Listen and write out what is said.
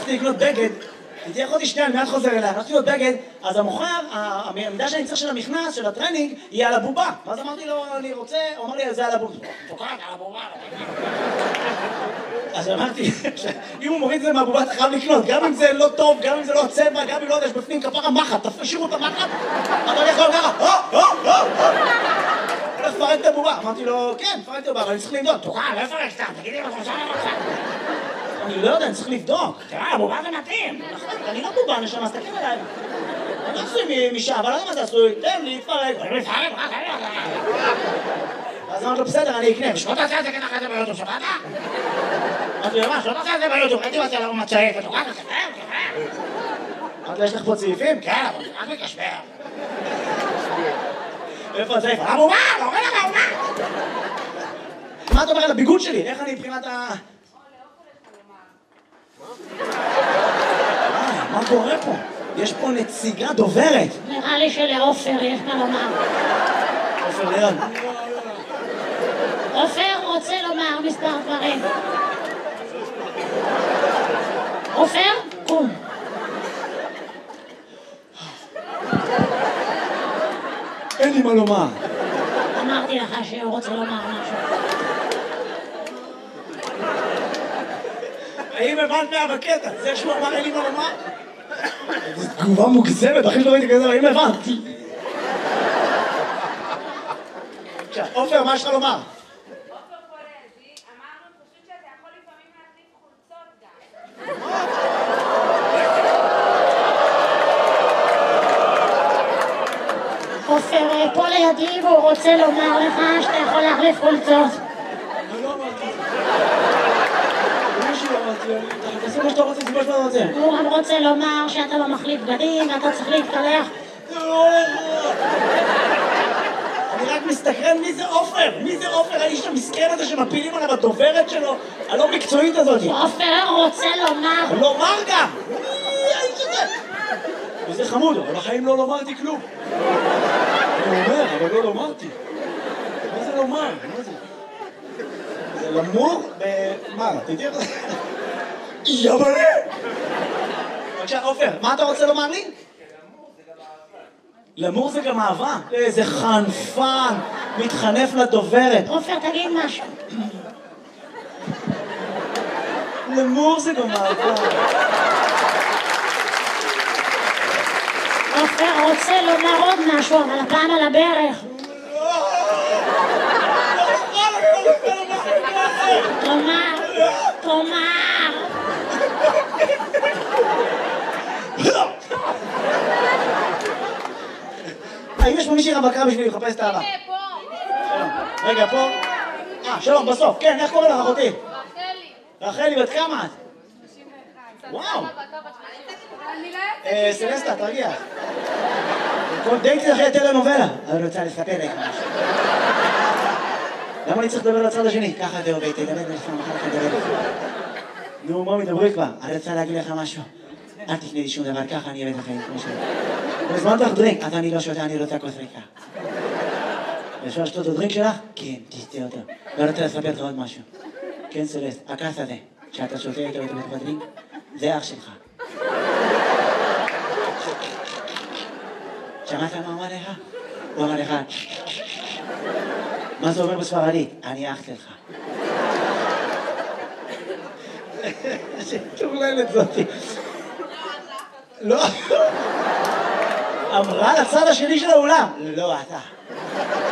הלכתי לקנות בגד, תהיה אחותי שנייה, אני מיד חוזר אליה, הלכתי לקנות בגד, אז המוכר, המידה שאני צריך של המכנס, של הטרנינג, היא על הבובה. ואז אמרתי לו, אני רוצה, הוא אמר לי, זה על הבובה. תוקעת על הבובה. אז אמרתי, אם הוא מוריד את זה מהבובה, אתה חייב לקנות, גם אם זה לא טוב, גם אם זה לא צבע, גם אם לא יודע, יש בפנים כפרה מחט, תשאירו את המחט, אתה יכול ככה, הולך לפרק את הבובה. אמרתי לו, כן, פרק את הבובה, אבל אני צריך לבדוק. תוקע, לא יפרק סתם, תגידי לו, אני לא יודע, אני צריך לבדוק. תראה, הבובה זה מתאים. אני לא בובה, נשמה, סתכלים עליי. אני עשוי משעה, אבל לא יודע מה זה עשוי, תן לי, תפרק. אז אמרתי לו, בסדר, אני אקנה. שלא תעשה את זה ככה זה ביוטיוב, שמעת? אמרתי לו, מה, שלא תעשה את זה ביוטיוב, הייתי עושה לנו מצעית, ותוקע, אמרתי לו, יש לך פה צעיפים? כן, אבל רק מקשבר. איפה הצעיף? הבובה, לא רואה לך הבובה. מה אתה אומר על הביגוד שלי? איך אני מבחינת ה... מה קורה פה? יש פה נציגה דוברת. נראה לי שלעופר יש מה לומר. עופר ליאון. עופר רוצה לומר מספר דברים. עופר, קום. אין לי מה לומר. אמרתי לך שהוא רוצה לומר משהו. האם הבנת מה בקטע? זה שהוא אמר אין לי מה לומר? זו תגובה מוגזמת, אחי שלא ראיתי כזה, האם הבנתי? עכשיו, עופר, מה יש לך לומר? עופר פולזי, אמרנו פשוט שאתה יכול לפעמים להחליף חולצות גם. עופר פה לידי והוא רוצה לומר לך שאתה יכול להחליף חולצות. אני לא אמרתי. מישהו אמרתי, תעשה מה שאתה רוצה, זה מה שאתה רוצה. הוא גם רוצה לומר שאתה לא מחליף בגדים ואתה צריך להתקלח. אני רק מסתכרן מי זה עופר? מי זה עופר? האיש המסכן הזה שמפילים עליו הדוברת שלו? הלא מקצועית הזאת. עופר רוצה לומר. לומר גם! מי האיש הזה? וזה חמוד, אבל בחיים לא לומרתי כלום. אני אומר, אבל לא לומרתי. מה זה לומר? מה זה? זה למור מה? תתהיה לך? יבלה! בבקשה, עופר, מה אתה רוצה לומר לי? למור זה גם אהבה. איזה חנפן, מתחנף לדוברת. עופר, תגיד משהו. למור זה גם אהבה. עופר רוצה לומר עוד משהו, אבל הפעם על הברך. תאמר, תאמר. האם יש פה מישהי רווקה בשבילי לחפש את האהבה? הנה, פה. רגע, פה. שלום, בסוף. כן, איך קוראים לך, אחותי? רחלי. רחלי, בת כמה את? 31. וואו. אני לא יוצאת. סלסטה, תרגיע. כל דייטי אחרי טלנובלה. אני רוצה לספר לך משהו. למה אני צריך לדבר לצד השני? ככה זה עובד, תדבר לפעמים אחר כך לדבר. נו, מה מדברי כבר? אני רוצה להגיד לך משהו. אל תפני לי שום דבר, ככה אני אוהב את החיים כמו שלי. בזמן לך דרינק, אז אני לא שותה, אני רוצה כוס ריקה. אפשר לשתות את הדרינק שלך? כן, תשתה אותו. לא רוצה לספר לך עוד משהו. כן, סלסט, הכעס הזה, שאתה שותה איתו בתוך הדרינק, זה אח שלך. שמעת מה אמר לך? הוא אמר לך, מה זה אומר בספרדית? אני אח שלך. שטורללת זאתי. לא. אמרה לצד השני של האולם. לא, אתה.